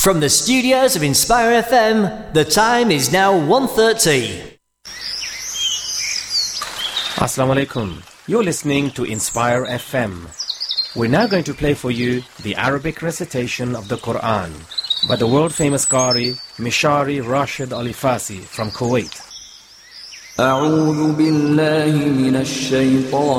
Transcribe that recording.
From the studios of Inspire FM, the time is now 1:30. Assalamu alaikum. You're listening to Inspire FM. We're now going to play for you the Arabic recitation of the Quran by the world-famous Qari Mishari Rashid Alifasi from Kuwait. أعوذ بالله من الشيطان